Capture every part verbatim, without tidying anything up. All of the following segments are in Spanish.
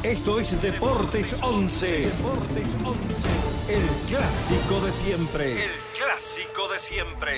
Esto es Deportes once. Deportes once. El clásico de siempre. El clásico de siempre.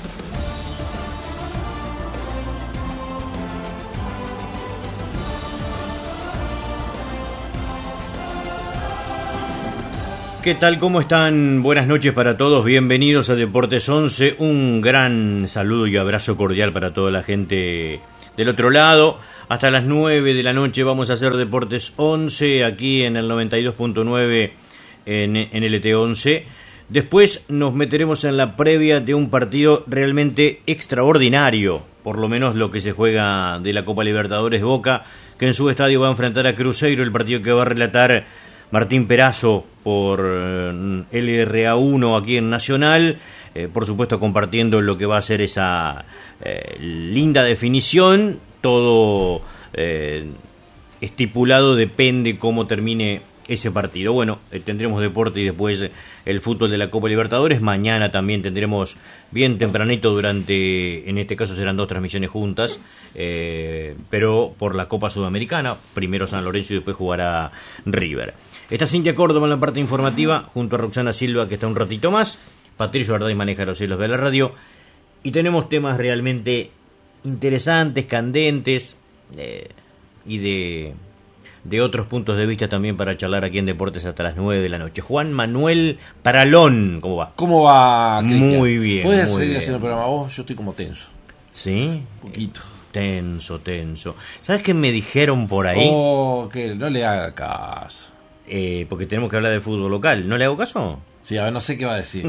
¿Qué tal? ¿Cómo están? Buenas noches para todos, bienvenidos a Deportes once, un gran saludo y abrazo cordial para toda la gente del otro lado. Hasta las nueve de la noche vamos a hacer Deportes once aquí en el noventa y dos punto nueve en, en L T once. Después nos meteremos en la previa de un partido realmente extraordinario, por lo menos lo que se juega de la Copa Libertadores. Boca, que en su estadio va a enfrentar a Cruzeiro, el partido que va a relatar Martín Perazo por L R A uno aquí en Nacional, eh, por supuesto compartiendo lo que va a ser esa eh, linda definición. Todo eh, estipulado, depende cómo termine ese partido. Bueno, eh, tendremos deporte y después eh, el fútbol de la Copa Libertadores. Mañana también tendremos bien tempranito durante, en este caso serán dos transmisiones juntas, eh, pero por la Copa Sudamericana, primero San Lorenzo y después jugará River. Está Cintia Córdoba en la parte informativa, junto a Roxana Silva, que está un ratito más. Patricio Arday maneja los hilos de la radio. Y tenemos temas realmente interesantes, candentes, eh, y de, de otros puntos de vista también para charlar aquí en Deportes hasta las nueve de la noche. Juan Manuel Paralón, ¿cómo va? ¿Cómo va, Cristian? Muy bien, ¿Puedes muy seguir bien. haciendo el programa vos? Yo estoy como tenso. ¿Sí? Un poquito. Tenso, tenso. ¿Sabes qué me dijeron por ahí? Oh, que no le haga caso. Eh, porque tenemos que hablar de fútbol local. ¿No le hago caso? Sí, a ver, no sé qué va a decir.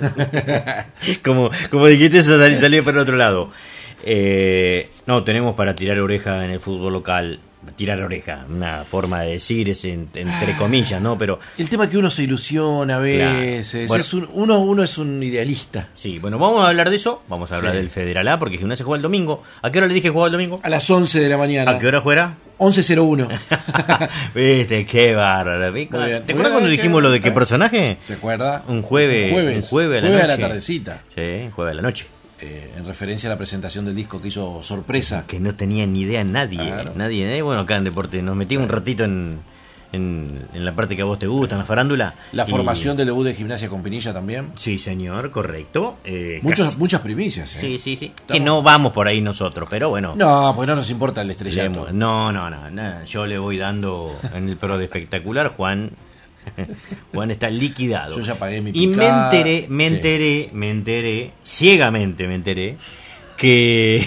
como, como dijiste, eso salí, salí para el otro lado. Eh, no, tenemos para tirar oreja en el fútbol local. Tirar oreja, una forma de decir, es en, entre comillas, ¿no? Pero El tema es que uno se ilusiona a veces. Claro. Bueno. Es un, uno, uno es un idealista. sí, bueno, vamos a hablar de eso. Vamos a hablar Sí. del Federal A, porque Gimnasia juega el domingo. ¿A qué hora le dije que jugaba el domingo? A las once de la mañana. ¿A qué hora fuera? once cero uno. Viste, qué bárbaro. ¿Te Muy bien. acuerdas Muy cuando bien, dijimos qué- lo de qué ¿eh? personaje? ¿Se acuerda? Un jueves, Un jueves, un jueves a la jueves noche. a la tardecita. Sí, jueves a la noche. Eh, en referencia a la presentación del disco que hizo Sorpresa. Que no tenía ni idea nadie. Claro. Nadie, eh, bueno, acá en Deporte nos metimos un ratito en, en, en la parte que a vos te gusta, en la farándula. La Y- formación del debut de Gimnasia con Pinilla también. Sí, señor, correcto. Eh, Muchos, casi- muchas primicias. ¿eh? Sí, sí, sí. Estamos- Que no vamos por ahí nosotros, pero bueno. No, pues no nos importa el estrellato. leemos. No, no, no, no. Yo le voy dando en el pro de espectacular, Juan. Juan está liquidado. Yo ya pagué mi Y me picada. enteré, me Sí. enteré, me enteré, ciegamente me enteré, que,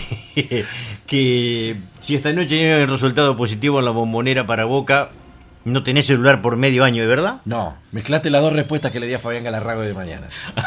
que si esta noche hay el resultado positivo en la Bombonera para Boca, no tenés celular por medio año, ¿de verdad? No, mezclaste las dos respuestas que le di a Fabián Galarrago de mañana.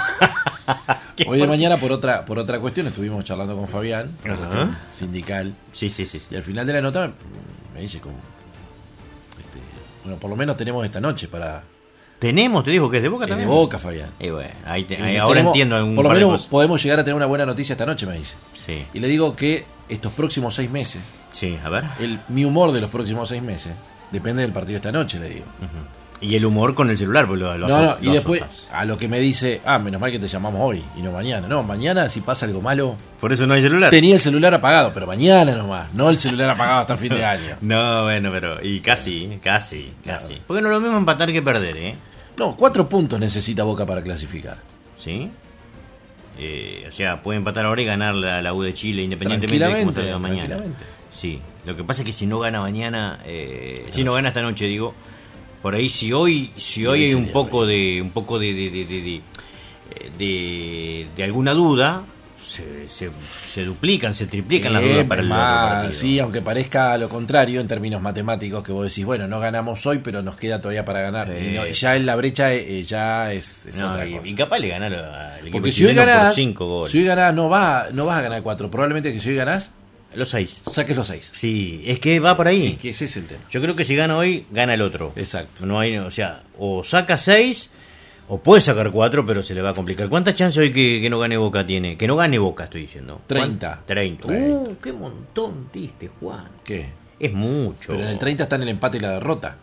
¿Qué Hoy de por- mañana por otra por otra cuestión estuvimos charlando con Fabián, por Ajá. cuestión sindical, Sí, sí, sí. sí. y al final de la nota me dice como este, bueno, por lo menos tenemos esta noche para Tenemos, te digo que es de Boca es de también. Boca, Fabián. Y bueno, ahí te- Y me ahí dice, ahora tenemos- entiendo algún por lo par de menos cosas. podemos llegar a tener una buena noticia esta noche, me dice. Sí, Y le digo que estos próximos seis meses, sí, a ver. el mi humor de los próximos seis meses depende del partido de esta noche, le digo. Ujú. Y el humor con el celular, pues lo, lo No, aso- no, y lo después asopas. a lo que me dice, ah, menos mal que te llamamos hoy y no mañana. No, mañana si pasa algo malo, Por eso no hay celular. tenía el celular apagado, pero mañana nomás, no el celular apagado hasta el fin de año. No, bueno, pero. Y casi, casi, Claro. casi. Porque no es lo mismo empatar que perder, ¿eh? No, cuatro puntos necesita Boca para clasificar. ¿Sí? Eh, o sea, puede empatar ahora y ganar la, la U de Chile independientemente de cómo Tranquilamente, salga mañana. tranquilamente. Sí, lo que pasa es que si no gana mañana, eh, si no gana esta noche, digo, por ahí si hoy, si hoy hoy hay un sería poco bueno. de, un poco de, de, de, de, de, eh, de- de alguna duda, se, se, se duplican, se triplican las Eh, dudas para el más, otro partido. sí, aunque parezca lo contrario en términos matemáticos, que vos decís, bueno, no ganamos hoy, pero nos queda todavía para ganar. Sí. Y no, y ya en la brecha eh, ya es, es No, otra y, cosa. y capaz le ganar al equipo Porque si hoy chileno por ganás, cinco goles. si hoy ganás no, va, no vas a ganar cuatro. Probablemente que si hoy ganás, Los seis. saques los seis. Sí, es que va por ahí. Es que ese es el tema. Yo creo que si gana hoy, gana el otro. Exacto. No hay, o sea, o saca seis, o puede sacar cuatro, pero se le va a complicar. ¿Cuántas chances hoy que, que no gane Boca tiene? Que no gane Boca, estoy diciendo. Treinta. ¿Cuántas? Treinta. Treinta. Uh, qué montón diste, Juan. ¿Qué? Es mucho. Pero en el treinta está en el empate y la derrota.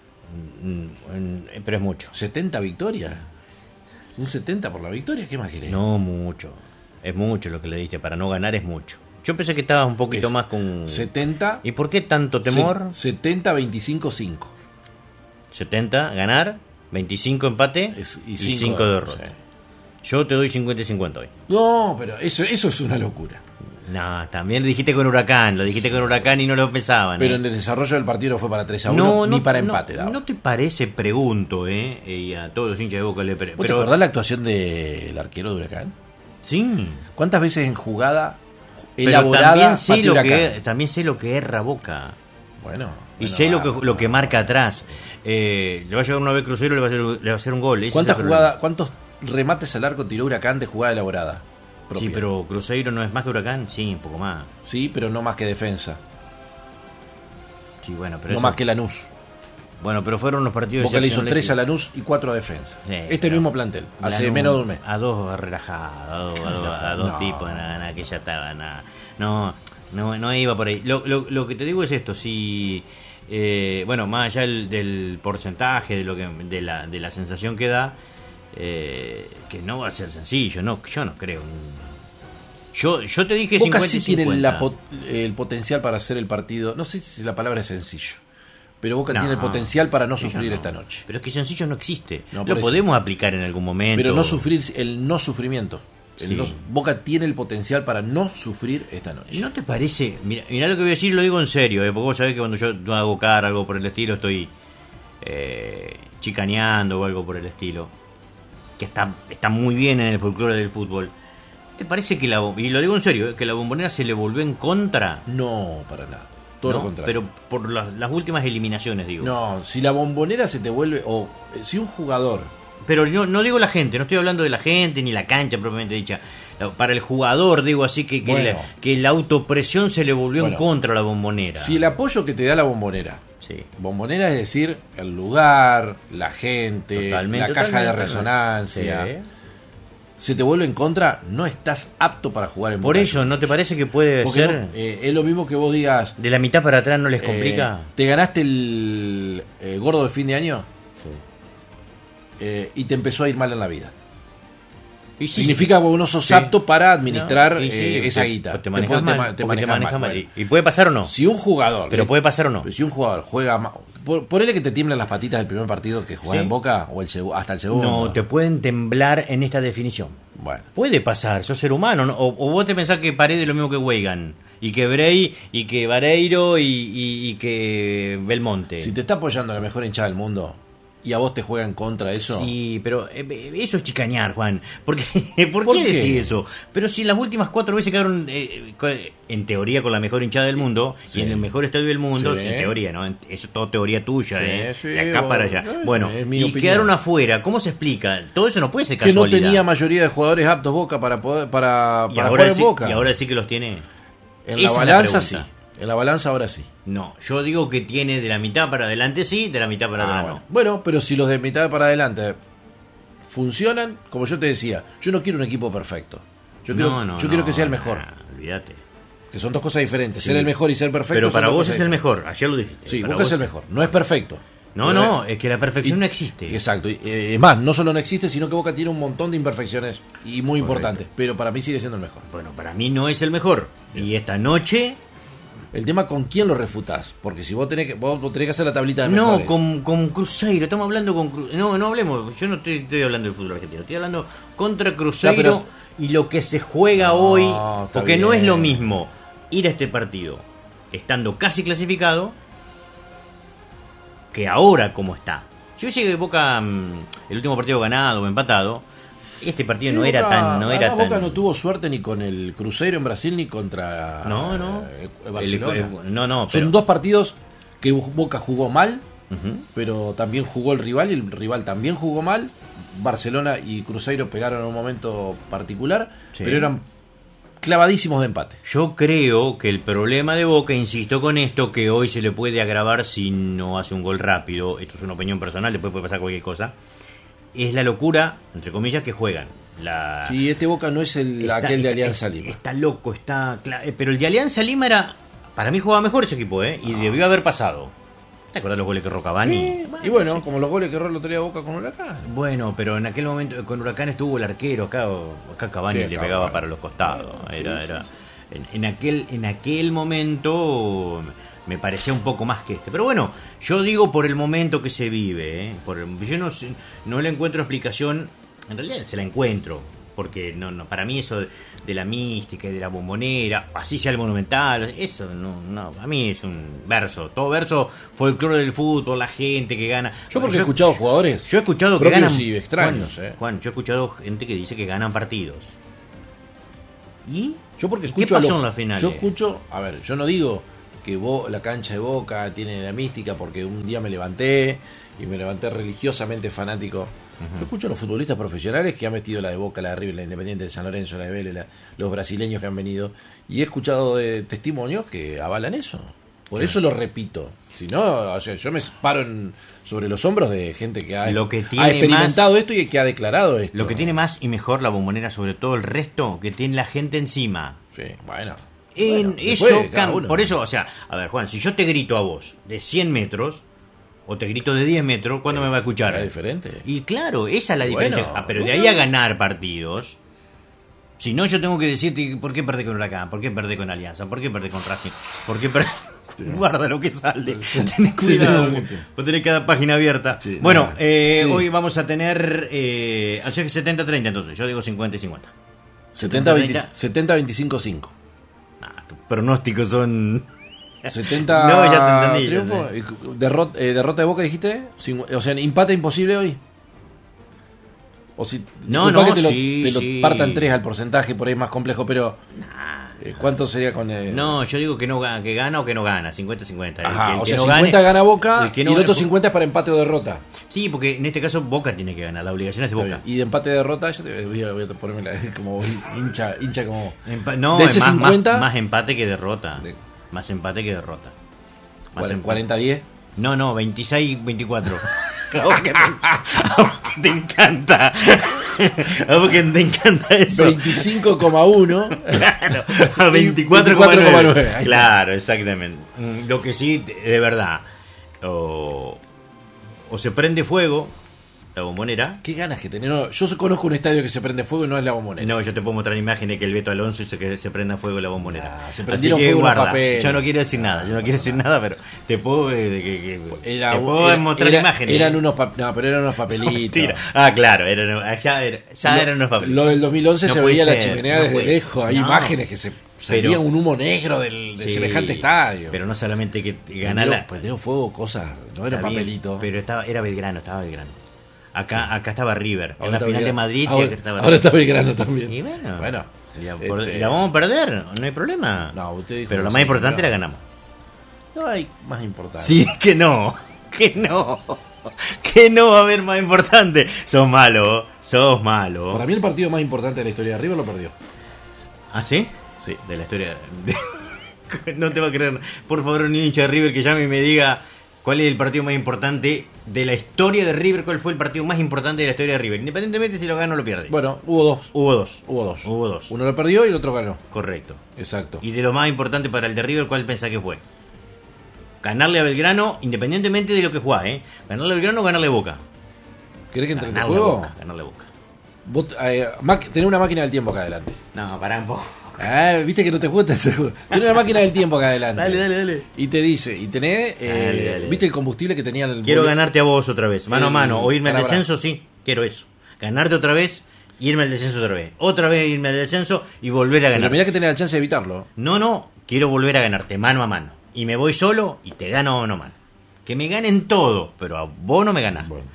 Mm, en- pero es mucho. setenta victorias. Un setenta por la victoria, ¿qué más querés? No mucho. Es mucho lo que le diste. Para no ganar es mucho. Yo pensé que estabas un poquito Es más con... setenta. ¿Y por qué tanto temor? Se- setenta, veinticinco, cinco. setenta ganar, veinticinco empate Es- y y cinco cinco derrotas. sí. Yo te doy cincuenta y cincuenta hoy. No, pero eso, eso es una locura. No, también lo dijiste con Huracán, lo dijiste con Huracán y no lo pensaban. Pero ¿eh? en el desarrollo del partido no fue para tres a uno ni para empate. No, daba. ¿no te parece, pregunto, eh? Y a todos los hinchas de Boca le pre- ¿Vos te acordás la actuación del arquero de Huracán? Sí. ¿Cuántas veces en jugada Pero elaborada también sé, pateó lo Huracán? que, también sé lo que erra Boca. Bueno. Y bueno, sé lo va, que lo que marca atrás. Eh, le va a llegar una vez Crucero y le va a hacer, le va a hacer un gol. Ese es ¿Cuántas el problema. jugadas, cuántos remates al arco tiró Huracán de jugada elaborada? Propia? Sí, pero Cruzeiro no es más que Huracán. Sí, un poco más. Sí, pero no más que defensa. Sí, bueno, pero No eso- más que Lanús. Bueno, pero fueron los partidos Boca le hizo excepcionales tres a que- Lanús y cuatro a defensa. Sí, este pero mismo plantel, hace Lanús, menos de un mes. A dos relajados, a dos, a dos, a dos No. tipos, nada, nada, que ya estaba, nada. No, no, no iba por ahí. Lo, lo, lo que te digo es esto, si, eh, bueno, más allá del, del porcentaje, de lo que, de la, de la sensación que da, eh, que no va a ser sencillo, no, yo no creo. Yo, yo te dije Boca cincuenta sí y tiene cincuenta. la pot- el potencial para hacer el partido. No sé si la palabra es sencillo, pero Boca No, tiene el potencial para no sí, yo sufrir no. esta noche. Pero es que sencillo no existe. No, por lo eso. podemos aplicar en algún momento. Pero no sufrir, el no sufrimiento. El Sí. no- Boca tiene el potencial para no sufrir esta noche. ¿No te parece? Mira, mira lo que voy a decir, lo digo en serio, ¿eh? Porque vos sabés que cuando yo hago cara, algo por el estilo, estoy eh, chicaneando o algo por el estilo. Que está, está muy bien en el folclore del fútbol. ¿Te parece que la, y lo digo en serio, ¿eh? que la Bombonera se le volvió en contra? No, para nada. Todo ¿no? lo contrario. Pero por las, las últimas eliminaciones, digo. No, si la bombonera se te vuelve, o eh, si un jugador, Pero yo no digo la gente, no estoy hablando de la gente ni la cancha propiamente dicha. Para el jugador, digo así, que, que, Bueno. la, que la autopresión se le volvió Bueno. en contra a la Bombonera. si el apoyo que te da la bombonera, Sí. bombonera es decir, el lugar, la gente, Totalmente, la caja totalmente, de resonancia, Sí. se te vuelve en contra, no estás apto para jugar en Por Boca eso, ¿no te parece que puede Porque ser no, eh, es lo mismo que vos digas, de la mitad para atrás no les eh, complica? te ganaste el eh, gordo de fin de año eh, y te empezó a ir mal en la vida. Y sí, Significa que vos no sos Sí. apto para administrar No, y sí, eh, esa te- guita. Te manejas puede- mal, te porque manejas te manejas mal. mal. Bueno, ¿Y y puede pasar o no? si un jugador, Pero le- puede pasar o no. pero si un jugador juega mal, por, ponele que te tiemblan las patitas del primer partido que jugás Sí. en Boca o el segu- hasta el segundo. No, te pueden temblar en esta definición. Bueno, Puede pasar, sos ser humano, ¿no? o, o vos te pensás que Paredes es lo mismo que Weigan, y que Bray, y que Vareiro, y, y- y que Belmonte. si te está apoyando la mejor hinchada del mundo y a vos te juega en contra eso, Sí, pero eh, eso es chicañar, Juan. Porque, ¿Por, ¿Por qué qué? decís eso? Pero si las últimas cuatro veces quedaron, eh, co- en teoría, con la mejor hinchada del mundo, Sí. y en el mejor estadio del mundo, Sí. en teoría, ¿no? En- Eso es todo teoría tuya, Sí, ¿eh? sí, de acá vos- para allá. eh, Bueno, es mi y opinión. quedaron afuera. ¿Cómo se explica? Todo eso no puede ser que no casualidad. tenía mayoría de jugadores aptos Boca para poder para, y para ahora jugar sí, en Boca. y ahora sí que los tiene. en Esa la es la balanza sí. pregunta. En la balanza ahora sí. No, yo digo que tiene de la mitad para adelante sí, de la mitad para Ah, atrás bueno. no. Bueno, pero si los de mitad para adelante funcionan, como yo te decía, yo no quiero un equipo perfecto. Yo quiero, no, no, yo quiero no, que sea el mejor. nah, olvídate. Que son dos cosas diferentes. Sí. Ser el mejor y ser perfecto. Pero son para dos vos cosas es el diferentes. mejor, ayer lo dijiste. Sí, para Boca es vos- el mejor. No es perfecto. No, Pero no, es- es que la perfección y- no existe. Exacto. y, eh, Es más, no solo no existe, sino que Boca tiene un montón de imperfecciones y muy importantes. Pero para mí sigue siendo el mejor. Bueno, para mí no es el mejor. Y esta noche, El tema con quién lo refutás. Porque si vos tenés que, vos, vos tenés que hacer la tablita de no, mejores. con, con Cruzeiro, estamos hablando con Cruzeiro. No, no hablemos, yo no estoy, estoy hablando del fútbol argentino, estoy hablando contra Cruzeiro Ya, pero- y lo que se juega No, hoy, está porque no es bien. lo mismo ir a este partido estando casi clasificado que ahora como está. Si yo llegué de Boca, mm, el último partido ganado o empatado, este partido Sí, no era Boca- tan... No era además, tan Boca no tuvo suerte ni con el Cruzeiro en Brasil ni contra No, no. eh, El- Barcelona. el- no, no, pero- Son dos partidos que Boca jugó mal, Ujú. pero también jugó el rival y el rival también jugó mal. Barcelona y Cruzeiro pegaron en un momento particular, Sí. pero eran clavadísimos de empate. Yo creo que el problema de Boca, insisto con esto, que hoy se le puede agravar si no hace un gol rápido, esto es una opinión personal, después puede pasar cualquier cosa, es la locura, entre comillas, que juegan. La... Y este Boca no es el Está- aquel de está- Alianza está- Lima. Está loco, está... cla- eh, Pero el de Alianza Lima era... Para mí jugaba mejor ese equipo, ¿eh? Y debió haber pasado. ¿Te acordás los goles que Rocabani? Sí, y bueno, como los goles que erró el otro día Boca con Huracán. Bueno, pero en aquel momento con Huracán estuvo el arquero, acá, acá Cavani Sí, le acá, pegaba bueno. para los costados. Sí, Era, sí, era, sí. En, en aquel, en aquel momento me parecía un poco más que este. Pero bueno, yo digo por el momento que se vive, ¿eh? Por, yo no, no le encuentro explicación, en realidad se la encuentro, porque no, no para mí eso de, de la mística y de la bombonera, así sea el Monumental, eso no, no, a mí es un verso, todo verso, folclore del fútbol, la gente que gana. Yo porque yo, he escuchado jugadores yo he escuchado que propios ganan, y extraños, Juan, eh. Juan, yo he escuchado gente que dice que ganan partidos. ¿Y? Yo porque ¿Y escucho qué pasó a los, en la final? Yo escucho, a ver, yo no digo que Bo, la cancha de Boca tiene la mística porque un día me levanté y me levanté religiosamente fanático. Uh-huh. Yo escucho a los futbolistas profesionales que han vestido la de Boca, la de River, la Independiente de San Lorenzo, la de Vélez, la, los brasileños que han venido, y he escuchado de testimonios que avalan eso. Por claro. eso lo repito. Si no, o sea, yo me paro en, sobre los hombros de gente que ha, lo que tiene ha experimentado más, esto y que ha declarado esto. Lo que tiene más y mejor la Bombonera sobre todo el resto, que tiene la gente encima. Sí, bueno. En bueno, eso, can, por eso, o sea, a ver, Juan, si yo te grito a vos de cien metros o te grito de diez metros, ¿cuándo eh, me va a escuchar? Es diferente. Y claro, esa es la bueno, diferencia. Ah, pero bueno. De ahí a ganar partidos, si no, yo tengo que decirte por qué perdí con Huracán, por qué perdí con Alianza, por qué perdí con Racing, por qué perdí... Guarda lo que sale. Tenés cuidado. Sí, vos tenés cada página abierta. Sí, bueno, no, eh, sí. Hoy vamos a tener. Eh, así que setenta treinta, entonces. Yo digo cincuenta y cincuenta. setenta veinticinco cinco. Ah, tus pronósticos son. setenta. No, ya te entendí. Triunfo. Derrota, eh, derrota de Boca, dijiste. O sea, empate imposible hoy. O si. No, no, que te, sí, lo, te sí. lo partan tres al porcentaje, por ahí es más complejo, pero. Nah. ¿Cuánto sería con el...? No, yo digo que no que gana o que no gana, cincuenta cincuenta. Ajá, el, el o que sea, no cincuenta gane, gana Boca el no y el otro gane, cincuenta es para empate o derrota. Sí, porque en este caso Boca tiene que ganar, la obligación es de Boca. Y de empate o derrota, yo te voy a, voy a ponerme la, como hincha, hincha como... Empa no, de es más, cincuenta, más, más empate que derrota. De, más empate que derrota. Más cuarenta a diez. No, no, veintiséis veinticuatro. Claro que te, te encanta. A vos que te encanta eso. veinticinco coma uno. Claro, a veinticuatro coma nueve. Claro, exactamente. Lo que sí, de verdad, o, o se prende fuego la Bombonera. Qué ganas que tener. No, yo conozco un estadio que se prende fuego y no es la Bombonera. No, yo te puedo mostrar imágenes que el Beto Alonso hizo que se prenda fuego la Bombonera. Ah, se prendieron Así que fuego guarda, papel. Yo no quiero decir nada, yo no quiero decir nada, pero te puedo, eh, que, que, era, te puedo era, mostrar era, imágenes. Eran unos pa no, pero eran unos papelitos. No, ah, claro, eran, ya, era, ya lo, eran unos papelitos. Lo del dos mil once no se veía ser, la chimenea no desde lejos, hay no. imágenes que se salía un humo negro del, del sí, semejante estadio. Pero no solamente que ganara. Pues dieron fuego cosas, no era papelito. Pero estaba, era Belgrano, estaba Belgrano. Acá, acá estaba River, ahora en la final Belgrano. De Madrid. Ahora, que estaba ahora está Belgrano también. Y bueno, bueno la, por, este, la vamos a perder, no hay problema. No, usted dijo pero lo más importante la ganamos. No hay más importante. Sí, que no, que no, que no va a haber más importante. Sos malo, sos malo. Para mí el partido más importante de la historia de River lo perdió. ¿Ah, sí? Sí. De la historia de... No te va a creer. Por favor, un hincha de River que llame y me diga... ¿Cuál es el partido más importante de la historia de River? ¿Cuál fue el partido más importante de la historia de River? Independientemente si lo gana o lo pierde. Bueno, hubo dos. Hubo dos. Hubo dos. Hubo dos. Uno lo perdió y el otro ganó. Correcto. Exacto. Y de lo más importante para el de River, ¿cuál pensás que fue? Ganarle a Belgrano, independientemente de lo que juega, ¿eh? Ganarle a Belgrano o ganarle a Boca. ¿Querés que entre en el juego? Boca, ganarle a Boca. Vos, eh, tenés una máquina del tiempo acá adelante. No, pará un poco. Ah, viste que no te gusta ese juego. Tiene una máquina del tiempo acá adelante. Dale, dale, dale. Y te dice, y tenés, eh, dale, dale. ¿Viste el combustible que tenía el Quiero boleto? Ganarte a vos otra vez, mano el, a mano, o irme al descenso, sí, quiero eso. Ganarte otra vez, irme al descenso otra vez. Otra vez irme al descenso y volver a ganar. Pero mirá que tenés la chance de evitarlo. No, no, quiero volver a ganarte mano a mano. Y me voy solo y te gano mano a mano. Que me ganen todo, pero a vos no me ganás. Bueno.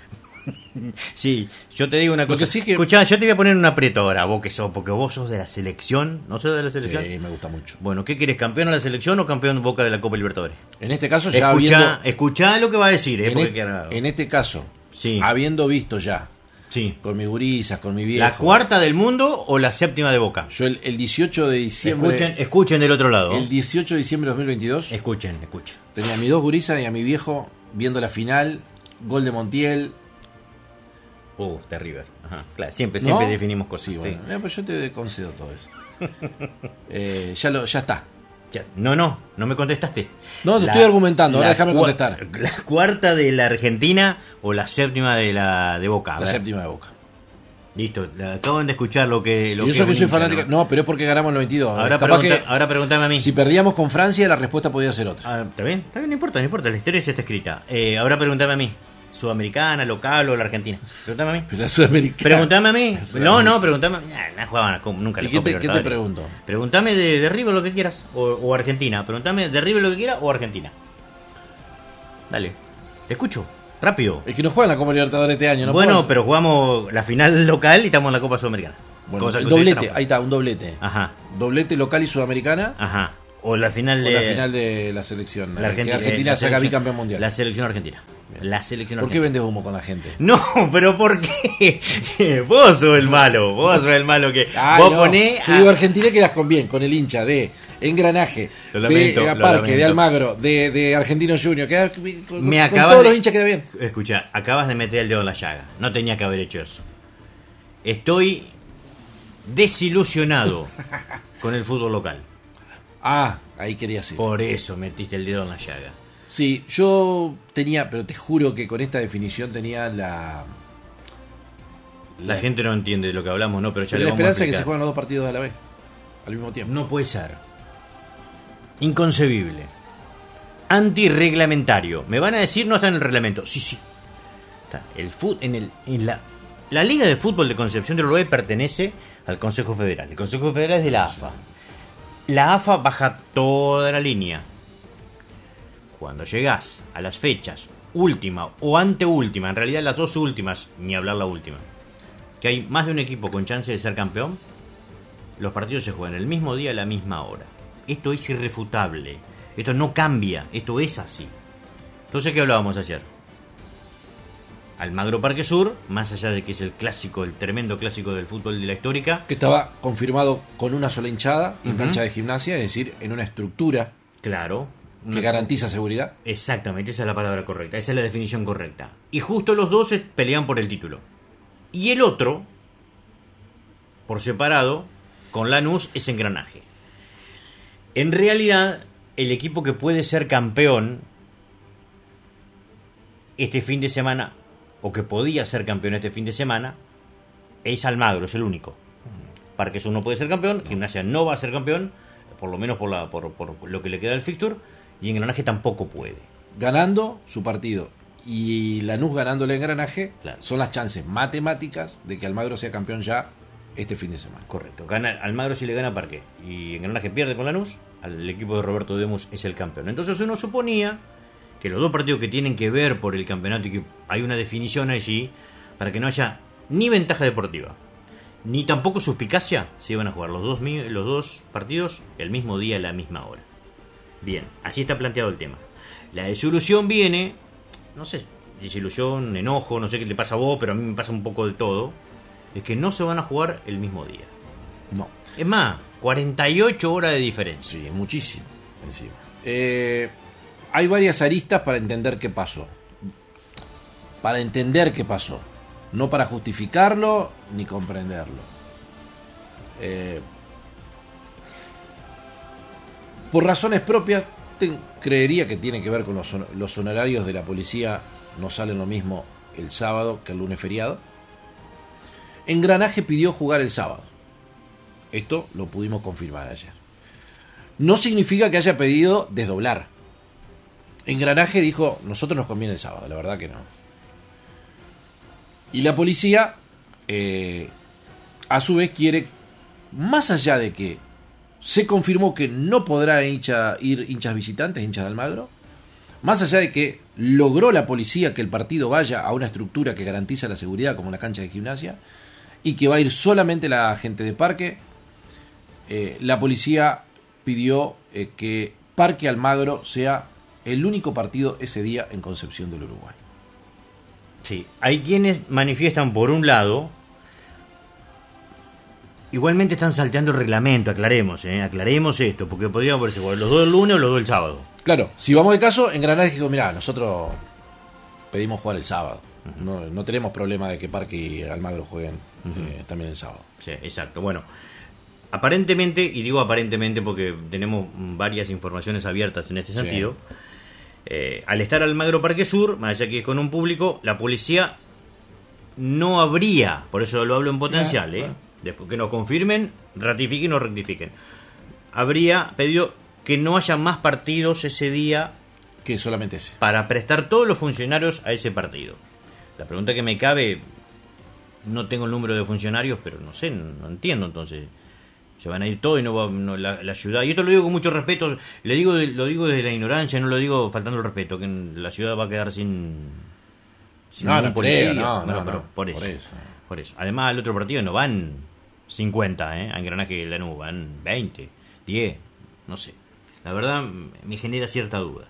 Sí, yo te digo una cosa. Sí que... Escuchá, yo te voy a poner un aprieto ahora, vos que sos, porque vos sos de la selección, ¿no sos de la selección? Sí, me gusta mucho. Bueno, ¿qué querés? ¿Campeón de la selección o campeón Boca de la Copa Libertadores? En este caso ya escuchá, habiendo... escuchá lo que va a decir, ¿eh? En, Porque e... quiera... en este caso, sí. Habiendo visto ya, sí. Con mis gurisas, con mi viejo. ¿La cuarta del mundo o la séptima de Boca? Yo el, el dieciocho de diciembre... Escuchen, escuchen del otro lado. El dieciocho de diciembre de dos mil veintidós... Escuchen, escuchen. Tenía a mis dos gurisas y a mi viejo viendo la final, gol de Montiel... Uh, de River. Ajá, claro, siempre, siempre ¿No? definimos cosas. Sí, bueno. Sí. No, pues yo te concedo todo eso. eh, ya, lo, ya está. Ya, no, no, no me contestaste. No, te la, estoy argumentando, ahora déjame contestar. ¿La cuarta de la Argentina o la séptima de la de Boca? La séptima de Boca. Listo, acaban de escuchar lo que... Lo y eso que que soy hincha, fanático... ¿no? No, pero es porque ganamos el veintidós. Ahora, Capaz pregunta, que ahora pregúntame a mí. si perdíamos con Francia, la respuesta podía ser otra. Ah, ¿está bien? Está bien, no importa, no importa. La historia ya está escrita. Eh, ahora pregúntame a mí. ¿Sudamericana, local o la Argentina? Pregúntame a mí. Pero la Sudamericana. Pregúntame a mí. No, no, pregúntame a mí. Nah, no jugaban nunca la ¿Y qué Copa te, qué te Libertadores. pregunto? Pregúntame de, de River lo que quieras. O, o Argentina. Pregúntame de River lo que quieras o Argentina. Dale. Te escucho. Rápido. Es que no juegan la Copa Libertadores este año, ¿no? Bueno, puedo- pero jugamos la final local y estamos en la Copa Sudamericana. Bueno, Cosa que el ustedes doblete, están- ahí está, un doblete. Ajá, Doblete local y sudamericana. ajá. O la final de... O la final de la selección. la que Argentina, Argentina la saca selección- bicampeón mundial. La selección argentina. La selección ¿Por qué argentina. vendes humo con la gente? No, pero ¿por qué? Vos sos el malo, vos sos el malo que... Ay, vos no. ponés... Yo a- digo Argentina, quedas con bien, con el hincha de Engranaje, Lo lamento, de lo Aparque, lamento. de Almagro, de, de Argentino Junior. Queda, con, Me con acabas todos de- los hinchas queda bien. Escucha, acabas de meter el dedo en la llaga. No tenía que haber hecho eso. Estoy desilusionado con el fútbol local. Ah, ahí quería ser. Por eso metiste el dedo en la llaga. Sí, yo tenía, pero te juro que con esta definición tenía la... La gente no entiende de lo que hablamos, ¿no? Pero ya la le vamos a esperanza de que explicar. se juegan los dos partidos a la vez, al mismo tiempo. No puede ser. Inconcebible. Antirreglamentario. Me van a decir no está en el reglamento. Sí, sí. Está. El fut, en el, en la, la Liga de Fútbol de Concepción del Uruguay pertenece al Consejo Federal. El Consejo Federal es de la A F A. La A F A baja toda la línea. Cuando llegás a las fechas última o anteúltima, en realidad las dos últimas, ni hablar la última, que hay más de un equipo con chance de ser campeón, los partidos se juegan el mismo día a la misma hora. Esto es irrefutable. Esto no cambia. Esto es así. Entonces, ¿qué hablábamos ayer? Almagro Parque Sur, más allá de que es el clásico, el tremendo clásico del fútbol de la histórica. Que estaba confirmado con una sola hinchada en Ujú. cancha de gimnasia, es decir, en una estructura Claro. que una- garantiza seguridad. Exactamente, esa es la palabra correcta. Esa es la definición correcta. Y justo los dos es- pelean por el título. Y el otro, por separado, con Lanús, es Engranaje. En realidad, el equipo que puede ser campeón este fin de semana, o que podía ser campeón este fin de semana, es Almagro, es el único. Parque Sur no puede ser campeón, Gimnasia no va a ser campeón, por lo menos por, la, por, por lo que le queda del fixture, y Engranaje tampoco puede. Ganando su partido y Lanús ganándole el Engranaje, Claro. son las chances matemáticas de que Almagro sea campeón ya este fin de semana. Correcto, gana Almagro si le gana a Parque y Engranaje pierde con Lanús, el equipo de Roberto Demus es el campeón. Entonces uno suponía que los dos partidos que tienen que ver por el campeonato y que hay una definición allí para que no haya ni ventaja deportiva ni tampoco suspicacia, se iban a jugar los dos, mi- los dos partidos el mismo día a la misma hora. Bien, así está planteado el tema. La desilusión viene, no sé, desilusión, enojo, no sé qué te pasa a vos, pero a mí me pasa un poco de todo, es que no se van a jugar el mismo día. No, Es más, cuarenta y ocho horas de diferencia. sí, muchísimo encima. Eh, hay varias aristas para entender qué pasó. Para entender qué pasó. No para justificarlo ni comprenderlo. Eh, por razones propias, te- creería que tiene que ver con los, hon- los honorarios de la policía. No salen lo mismo el sábado que el lunes feriado. Engranaje pidió jugar el sábado. Esto lo pudimos confirmar ayer. No significa que haya pedido desdoblar. Engranaje dijo, nosotros nos conviene el sábado, la verdad que no. Y la policía, eh, a su vez, quiere, más allá de que se confirmó que no podrá hincha, ir hinchas visitantes, hinchas de Almagro, más allá de que logró la policía que el partido vaya a una estructura que garantiza la seguridad, como la cancha de gimnasia, y que va a ir solamente la gente de Parque, eh, la policía pidió eh, que Parque Almagro sea el único partido ese día en Concepción del Uruguay. Sí, hay quienes manifiestan por un lado, igualmente están salteando el reglamento, aclaremos, ¿eh? aclaremos esto, porque podríamos verse igual, los dos el lunes o los dos el sábado. Claro, si vamos de caso, en Granada dijo, mirá, nosotros pedimos jugar el sábado. No, no tenemos problema de que Parque y Almagro jueguen eh, también el sábado. Sí, exacto. Bueno, aparentemente, y digo aparentemente porque tenemos varias informaciones abiertas en este Sí. sentido, eh, al estar Almagro Parque Sur, más allá que es con un público, la policía no habría, por eso lo hablo en potencial, Claro, ¿eh? bueno. Después que nos confirmen, ratifiquen o rectifiquen. Habría pedido que no haya más partidos ese día Que solamente ese. para prestar todos los funcionarios a ese partido. La pregunta que me cabe, no tengo el número de funcionarios, pero no sé, no entiendo entonces. Se van a ir todos y no va no, la, la ciudad. Y esto lo digo con mucho respeto, le digo de- lo digo desde la ignorancia, no lo digo faltando el respeto, que la ciudad va a quedar sin, sin No, ningún no policía. creo, no, Bueno, no, pero no, por, eso, por eso. por eso. Además, al otro partido no van cincuenta, ¿eh? A Engranaje y Lanús, van veinte, diez, no sé. La verdad me genera cierta duda.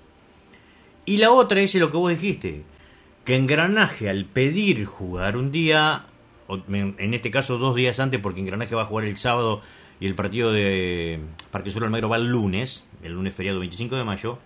Y la otra es lo que vos dijiste, que Engranaje al pedir jugar un día, o en este caso dos días antes, porque Engranaje va a jugar el sábado y el partido de Parque Sur Almagro va el lunes, el lunes feriado veinticinco de mayo,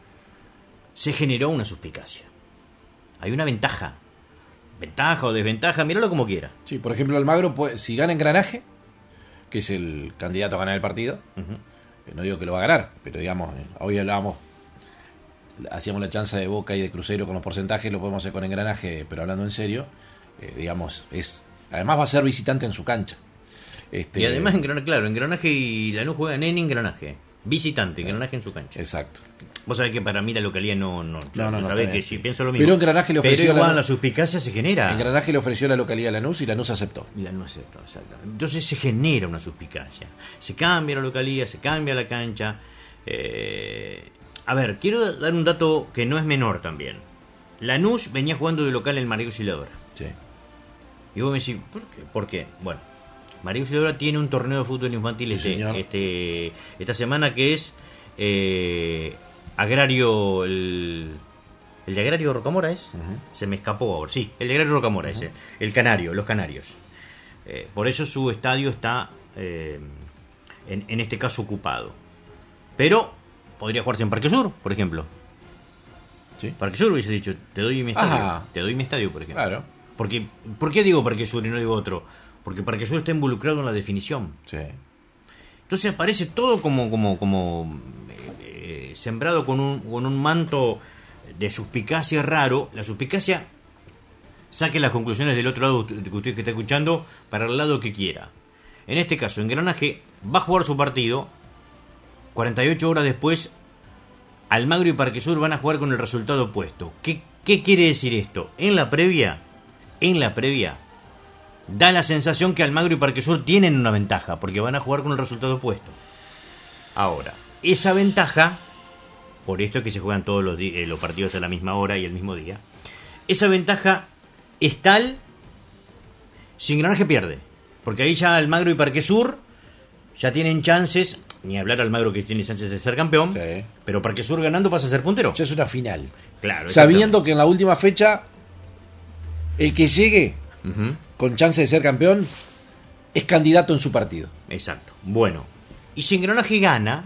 se generó una suspicacia. Hay una ventaja. Ventaja o desventaja, míralo como quiera. Sí, por ejemplo, Almagro, puede- si gana Engranaje, que es el candidato a ganar el partido, Ujú. eh, no digo que lo va a ganar, pero digamos, eh, hoy hablábamos, hacíamos la chanza de Boca y de Cruzeiro con los porcentajes, lo podemos hacer con Engranaje, pero hablando en serio, eh, digamos, es además va a ser visitante en su cancha. Este, Y además, Engranaje, claro, Engranaje y Lanús juegan en Engranaje. Visitante, Engranaje en su cancha. Exacto. Vos sabés que para mí la localidad no... No, No, no, no, sabés está que bien, si sí. pienso lo mismo. Pero Engranaje le ofreció Pero a igual Lanús- la suspicacia se genera. Engranaje le ofreció la localidad a Lanús y Lanús aceptó. Y la no aceptó, exactamente. Entonces se genera una suspicacia. Se cambia la localidad, se cambia la cancha. Eh, a ver, quiero dar un dato que no es menor también. Lanús venía jugando de local en María Auxiliadora. Sí. Y vos me decís, ¿por qué? ¿Por qué? Bueno, María Auxiliadora tiene un torneo de fútbol infantil Sí, este, señor. este, esta semana que es eh, Agrario... El, ¿El de Agrario Rocamora es? Ujú. Se me escapó ahora. Sí, el de Agrario Rocamora ese. El Canario, los Canarios. Eh, por eso su estadio está, eh, en, en este caso, ocupado. Pero podría jugarse en Parque Sur, por ejemplo. Sí. Parque Sur hubiese dicho, te doy mi estadio. Ajá. Te doy mi estadio, por ejemplo. Claro. Porque, ¿por qué digo Parque Sur y no digo otro? Porque Parque Sur está involucrado en la definición. Sí. Entonces aparece todo como, como, como eh, eh, sembrado con un, con un manto de suspicacia raro. La suspicacia, saque las conclusiones del otro lado que usted que está escuchando para el lado que quiera. En este caso, Engranaje va a jugar su partido. cuarenta y ocho horas después, Almagro y Parque Sur van a jugar con el resultado opuesto. ¿Qué, qué quiere decir esto? En la previa, en la previa, da la sensación que Almagro y Parque Sur tienen una ventaja, porque van a jugar con el resultado opuesto. Ahora, esa ventaja, por esto es que se juegan todos los, di- eh, los partidos a la misma hora y el mismo día, esa ventaja es tal si Engranaje pierde, porque ahí ya Almagro y Parque Sur ya tienen chances, ni hablar Almagro que tiene chances de ser campeón, Sí. pero Parque Sur ganando pasa a ser puntero. Ya es una final. Claro, Sabiendo que en la última fecha, el que llegue Ujú. con chance de ser campeón es candidato en su partido. Exacto. Bueno, y si Engranaje gana,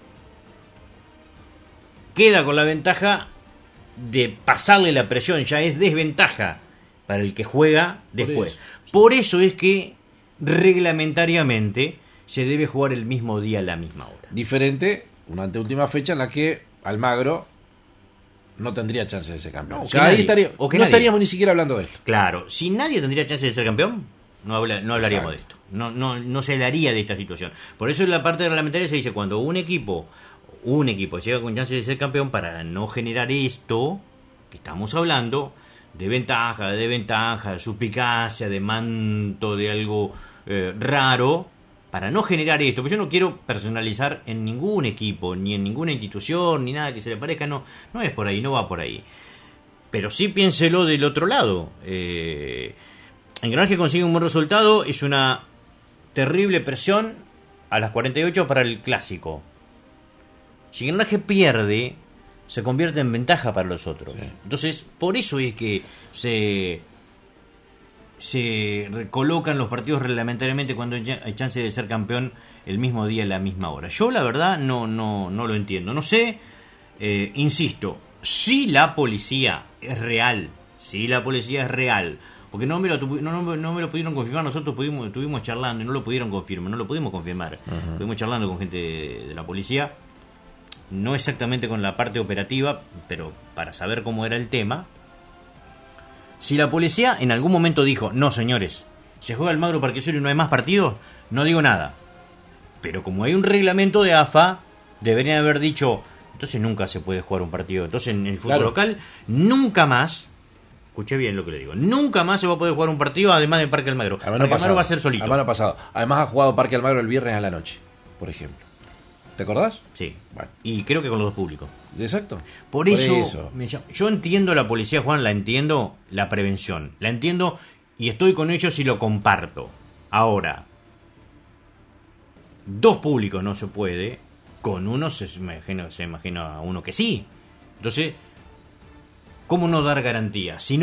queda con la ventaja de pasarle la presión, ya es desventaja para el que juega Por después. eso. Por eso es que reglamentariamente se debe jugar el mismo día a la misma hora. Diferente, una anteúltima fecha en la que Almagro no tendría chance de ser campeón. No, O que sea, ahí nadie. estaría, O que no nadie. estaríamos ni siquiera hablando de esto. Claro, si nadie tendría chance de ser campeón, no, habla- no hablaríamos Exacto. de esto. No, no, no se hablaría de esta situación. Por eso en la parte reglamentaria se dice, cuando un equipo, un equipo llega con chance de ser campeón, para no generar esto que estamos hablando, de ventaja, de desventaja, de suspicacia, de manto, de algo eh, raro, para no generar esto, porque yo no quiero personalizar en ningún equipo, ni en ninguna institución, ni nada que se le parezca, no, no es por ahí, no va por ahí. Pero sí piénselo del otro lado. Eh, Engranaje consigue un buen resultado, es una terrible presión a las cuarenta y ocho para el clásico. Si Engranaje pierde, se convierte en ventaja para los otros. Sí. Entonces, por eso es que se se recolocan los partidos reglamentariamente cuando ya hay chance de ser campeón el mismo día a la misma hora. Yo la verdad no no no lo entiendo. No sé, eh, insisto, si la policía es real, si la policía es real, porque no me lo tuvi- no, no, no me lo pudieron confirmar, nosotros pudimos, estuvimos charlando y no lo pudieron confirmar, no lo pudimos confirmar. Ajá. Estuvimos charlando con gente de, de la policía, no exactamente con la parte operativa, pero para saber cómo era el tema. Si la policía en algún momento dijo, no señores, se juega Almagro Parque Sur y no hay más partidos, no digo nada. Pero como hay un reglamento de A F A, deberían haber dicho, entonces nunca se puede jugar un partido. Entonces en el fútbol Claro. local, nunca más, escuché bien lo que le digo, nunca más se va a poder jugar un partido además de Parque Almagro. Además, Parque no Almagro pasado. va a ser solito. Además, no ha pasado. Además ha jugado Parque Almagro el viernes a la noche, por ejemplo. ¿Te acordás? Sí. Bueno. Y creo que con los dos públicos. Exacto. Por eso, me llama- yo entiendo la policía, Juan, la entiendo, la prevención, la entiendo y estoy con ellos y lo comparto. Ahora, dos públicos no se puede, con uno se imagina, se imagina a uno que sí. Entonces, ¿cómo no dar garantía? Si no